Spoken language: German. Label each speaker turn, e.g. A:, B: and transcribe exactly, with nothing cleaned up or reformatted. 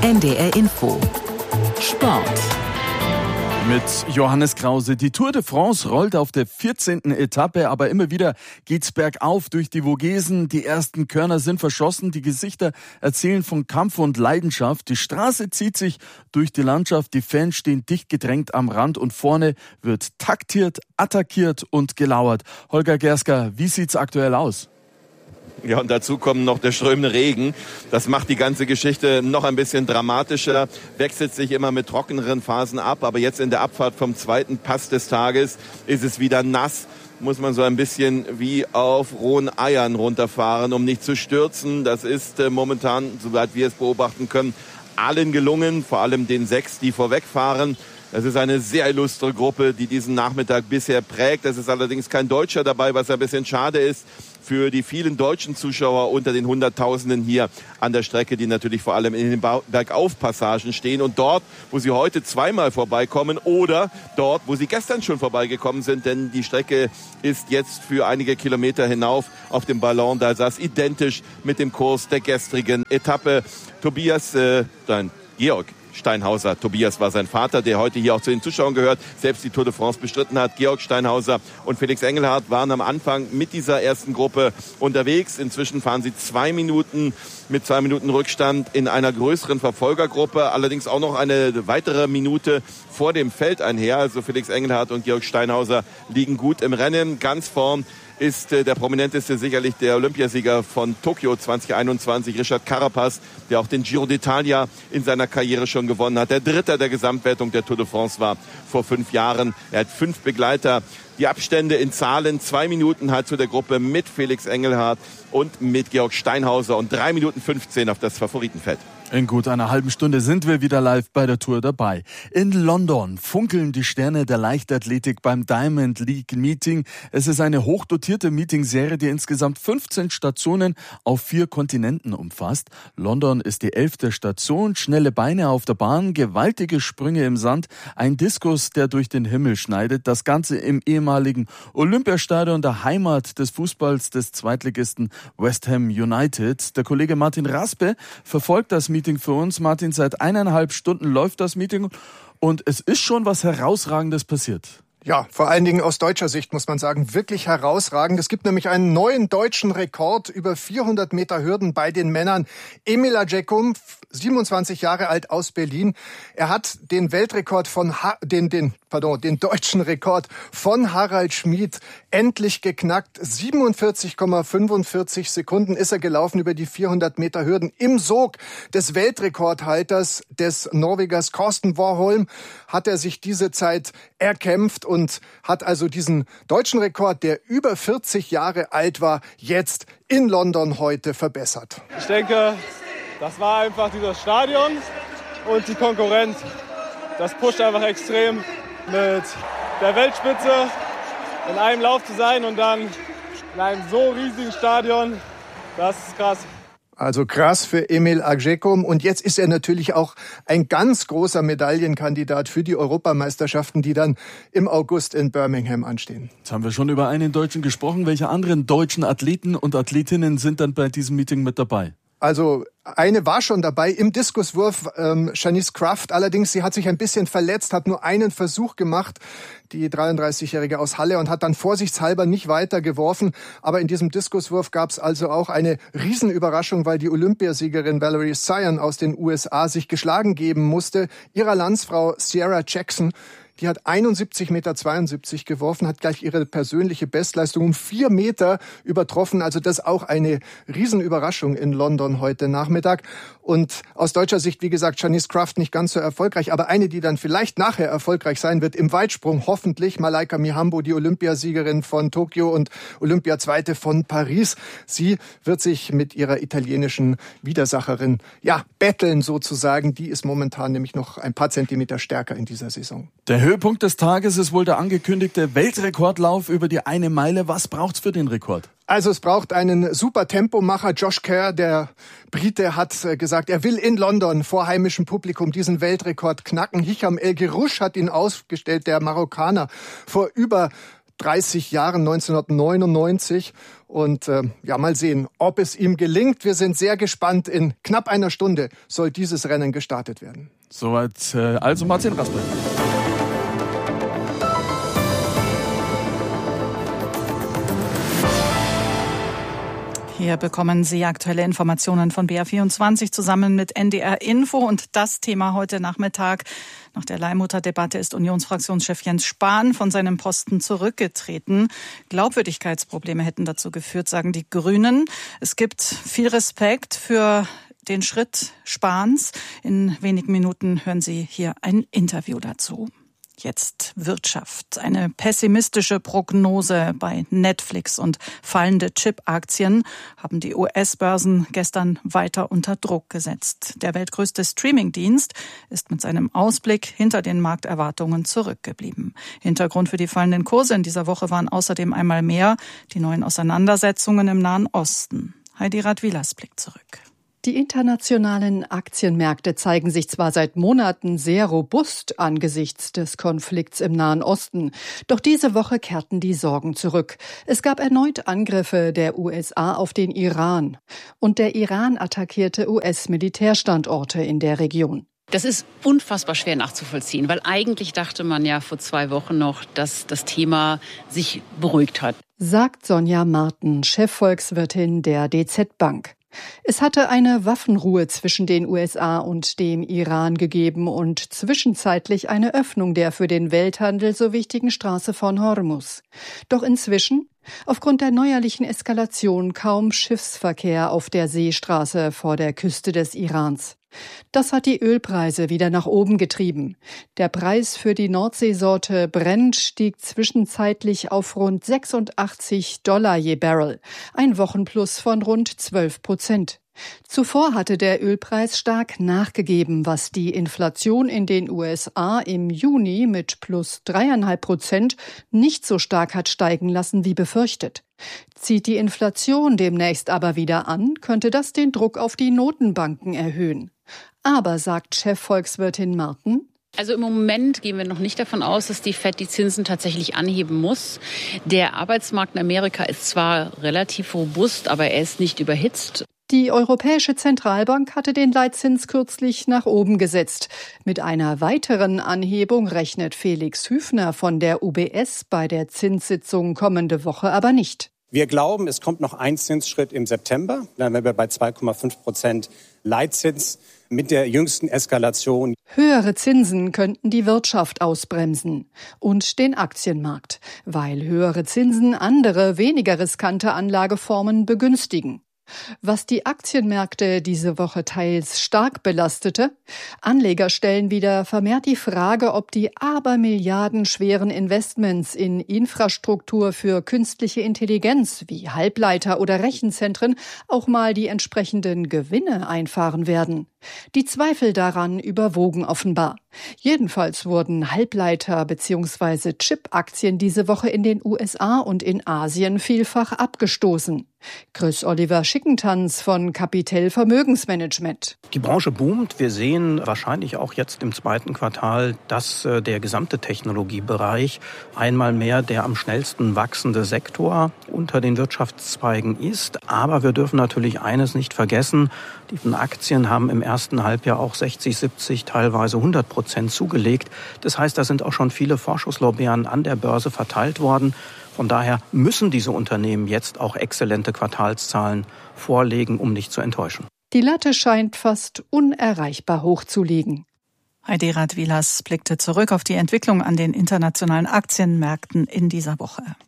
A: N D R Info Sport.
B: Mit Johannes Krause. Die Tour de France rollt auf der vierzehnten Etappe, aber immer wieder geht's bergauf durch die Vogesen. Die ersten Körner sind verschossen, die Gesichter erzählen von Kampf und Leidenschaft. Die Straße zieht sich durch die Landschaft, die Fans stehen dicht gedrängt am Rand und vorne wird taktiert, attackiert und gelauert. Holger Gerska, wie sieht's aktuell aus?
C: Ja, und dazu kommt noch der strömende Regen. Das macht die ganze Geschichte noch ein bisschen dramatischer, wechselt sich immer mit trockeneren Phasen ab. Aber jetzt in der Abfahrt vom zweiten Pass des Tages ist es wieder nass. Muss man so ein bisschen wie auf rohen Eiern runterfahren, um nicht zu stürzen. Das ist äh, momentan, soweit wir es beobachten können, allen gelungen, vor allem den sechs, die vorwegfahren. Das ist eine sehr illustre Gruppe, die diesen Nachmittag bisher prägt. Es ist allerdings kein Deutscher dabei, was ein bisschen schade ist für die vielen deutschen Zuschauer unter den Hunderttausenden hier an der Strecke, die natürlich vor allem in den Bergaufpassagen stehen. Und dort, wo sie heute zweimal vorbeikommen oder dort, wo sie gestern schon vorbeigekommen sind, denn die Strecke ist jetzt für einige Kilometer hinauf auf dem Ballon d'Alsace identisch mit dem Kurs der gestrigen Etappe. Tobias, äh, nein, Georg Steinhauser. Tobias war sein Vater, der heute hier auch zu den Zuschauern gehört, selbst die Tour de France bestritten hat. Georg Steinhauser und Felix Engelhardt waren am Anfang mit dieser ersten Gruppe unterwegs. Inzwischen fahren sie zwei Minuten mit zwei Minuten Rückstand in einer größeren Verfolgergruppe. Allerdings auch noch eine weitere Minute vor dem Feld einher. Also Felix Engelhardt und Georg Steinhauser liegen gut im Rennen. Ganz vorn ist äh, der prominenteste sicherlich der Olympiasieger von Tokio zwanzig einundzwanzig, Richard Carapaz, der auch den Giro d'Italia in seiner Karriere schon gewonnen hat. Der Dritte der Gesamtwertung der Tour de France war vor fünf Jahren. Er hat fünf Begleiter. Die Abstände in Zahlen, zwei Minuten halt zu der Gruppe mit Felix Engelhardt und mit Georg Steinhauser und drei Minuten fünfzehn auf das Favoritenfeld.
B: In gut einer halben Stunde sind wir wieder live bei der Tour dabei. In London funkeln die Sterne der Leichtathletik beim Diamond League Meeting. Es ist eine hochdotierte Meetingserie, die insgesamt fünfzehn Stationen auf vier Kontinenten umfasst. London ist die elfte Station, schnelle Beine auf der Bahn, gewaltige Sprünge im Sand, ein Diskus, der durch den Himmel schneidet. Das Ganze im ehemaligen Olympiastadion, der Heimat des Fußballs des Zweitligisten West Ham United. Der Kollege Martin Raspe verfolgt das Meeting für uns. Martin, seit eineinhalb Stunden läuft das Meeting und es ist schon was Herausragendes passiert.
D: Ja, vor allen Dingen aus deutscher Sicht muss man sagen, wirklich herausragend. Es gibt nämlich einen neuen deutschen Rekord über vierhundert Meter Hürden bei den Männern. Emil Agyekum, siebenundzwanzig Jahre alt aus Berlin. Er hat den Weltrekord von, ha- den, den, pardon, den deutschen Rekord von Harald Schmid endlich geknackt. siebenundvierzig Komma fünfundvierzig Sekunden ist er gelaufen über die vierhundert Meter Hürden. Im Sog des Weltrekordhalters des Norwegers Karsten Warholm hat er sich diese Zeit erkämpft und hat also diesen deutschen Rekord, der über vierzig Jahre alt war, jetzt in London heute verbessert.
E: Ich denke, das war einfach dieses Stadion und die Konkurrenz. Das pusht einfach extrem, mit der Weltspitze in einem Lauf zu sein und dann in einem so riesigen Stadion. Das ist krass.
D: Also krass für Emil Agyekum. Und jetzt ist er natürlich auch ein ganz großer Medaillenkandidat für die Europameisterschaften, die dann im August in Birmingham anstehen.
B: Jetzt haben wir schon über einen Deutschen gesprochen. Welche anderen deutschen Athleten und Athletinnen sind dann bei diesem Meeting mit dabei?
D: Also eine war schon dabei im Diskuswurf, ähm, Shanice Kraft. Allerdings, sie hat sich ein bisschen verletzt, hat nur einen Versuch gemacht, die dreiunddreißigjährige aus Halle, und hat dann vorsichtshalber nicht weiter geworfen. Aber in diesem Diskuswurf gab es also auch eine Riesenüberraschung, weil die Olympiasiegerin Valerie Sion aus den U S A sich geschlagen geben musste. Ihrer Landsfrau Sierra Jackson, die hat einundsiebzig Komma zweiundsiebzig Meter geworfen, hat gleich ihre persönliche Bestleistung um vier Meter übertroffen. Also das auch eine Riesenüberraschung in London heute Nachmittag. Und aus deutscher Sicht, wie gesagt, Shanice Kraft nicht ganz so erfolgreich, aber eine, die dann vielleicht nachher erfolgreich sein wird im Weitsprung, hoffentlich, Malaika Mihambo, die Olympiasiegerin von Tokio und Olympiazweite von Paris. Sie wird sich mit ihrer italienischen Widersacherin, ja, betteln sozusagen. Die ist momentan nämlich noch ein paar Zentimeter stärker in dieser Saison.
B: Der Höhepunkt des Tages ist wohl der angekündigte Weltrekordlauf über die eine Meile. Was braucht's für den Rekord?
D: Also es braucht einen super Tempomacher. Josh Kerr, der Brite, hat gesagt, er will in London vor heimischem Publikum diesen Weltrekord knacken. Hicham El Gerouche hat ihn ausgestellt, der Marokkaner, vor über dreißig Jahren, neunzehnhundertneunundneunzig. Und äh, ja, mal sehen, ob es ihm gelingt. Wir sind sehr gespannt. In knapp einer Stunde soll dieses Rennen gestartet werden.
B: Soweit äh, also Martin Raspe.
F: Hier bekommen Sie aktuelle Informationen von B R vierundzwanzig zusammen mit N D R Info. Und das Thema heute Nachmittag: Nach der Leihmutterdebatte ist Unionsfraktionschef Jens Spahn von seinem Posten zurückgetreten. Glaubwürdigkeitsprobleme hätten dazu geführt, sagen die Grünen. Es gibt viel Respekt für den Schritt Spahns. In wenigen Minuten hören Sie hier ein Interview dazu. Jetzt Wirtschaft. Eine pessimistische Prognose bei Netflix und fallende Chip-Aktien haben die U S-Börsen gestern weiter unter Druck gesetzt. Der weltgrößte Streaming-Dienst ist mit seinem Ausblick hinter den Markterwartungen zurückgeblieben. Hintergrund für die fallenden Kurse in dieser Woche waren außerdem einmal mehr die neuen Auseinandersetzungen im Nahen Osten. Heidi Radwilas blickt zurück.
G: Die internationalen Aktienmärkte zeigen sich zwar seit Monaten sehr robust angesichts des Konflikts im Nahen Osten, doch diese Woche kehrten die Sorgen zurück. Es gab erneut Angriffe der U S A auf den Iran und der Iran attackierte U S-Militärstandorte in der Region.
H: Das ist unfassbar schwer nachzuvollziehen, weil eigentlich dachte man ja vor zwei Wochen noch, dass das Thema sich beruhigt hat.
G: Sagt Sonja Marten, Chefvolkswirtin der D Z Bank. Es hatte eine Waffenruhe zwischen den U S A und dem Iran gegeben und zwischenzeitlich eine Öffnung der für den Welthandel so wichtigen Straße von Hormuz. Doch inzwischen, aufgrund der neuerlichen Eskalation, kaum Schiffsverkehr auf der Seestraße vor der Küste des Irans. Das hat die Ölpreise wieder nach oben getrieben. Der Preis für die Nordseesorte Brent stieg zwischenzeitlich auf rund sechsundachtzig Dollar je Barrel, ein Wochenplus von rund zwölf Prozent. Zuvor hatte der Ölpreis stark nachgegeben, was die Inflation in den U S A im Juni mit plus dreieinhalb Prozent nicht so stark hat steigen lassen wie befürchtet. Zieht die Inflation demnächst aber wieder an, könnte das den Druck auf die Notenbanken erhöhen. Aber, sagt Chefvolkswirtin Marten,
H: also im Moment gehen wir noch nicht davon aus, dass die Fed die Zinsen tatsächlich anheben muss. Der Arbeitsmarkt in Amerika ist zwar relativ robust, aber er ist nicht überhitzt.
G: Die Europäische Zentralbank hatte den Leitzins kürzlich nach oben gesetzt. Mit einer weiteren Anhebung rechnet Felix Hüfner von der U B S bei der Zinssitzung kommende Woche aber nicht.
I: Wir glauben, es kommt noch ein Zinsschritt im September. Dann wären wir bei zwei Komma fünf Prozent Leitzins mit der jüngsten Eskalation.
G: Höhere Zinsen könnten die Wirtschaft ausbremsen und den Aktienmarkt, weil höhere Zinsen andere, weniger riskante Anlageformen begünstigen. Was die Aktienmärkte diese Woche teils stark belastete: Anleger stellen wieder vermehrt die Frage, ob die abermilliardenschweren Investments in Infrastruktur für künstliche Intelligenz wie Halbleiter oder Rechenzentren auch mal die entsprechenden Gewinne einfahren werden. Die Zweifel daran überwogen offenbar. Jedenfalls wurden Halbleiter- bzw. Chip-Aktien diese Woche in den U S A und in Asien vielfach abgestoßen. Chris Oliver Schickentanz von Capitel Vermögensmanagement.
J: Die Branche boomt. Wir sehen wahrscheinlich auch jetzt im zweiten Quartal, dass der gesamte Technologiebereich einmal mehr der am schnellsten wachsende Sektor unter den Wirtschaftszweigen ist. Aber wir dürfen natürlich eines nicht vergessen: Die Aktien haben im ersten Halbjahr auch sechzig, siebzig, teilweise hundert Prozent zugelegt. Das heißt, da sind auch schon viele Vorschusslorbeeren an der Börse verteilt worden. Von daher müssen diese Unternehmen jetzt auch exzellente Quartalszahlen vorlegen, um nicht zu enttäuschen.
G: Die Latte scheint fast unerreichbar hoch zu liegen.
F: Heidi Radwilas blickte zurück auf die Entwicklung an den internationalen Aktienmärkten in dieser Woche.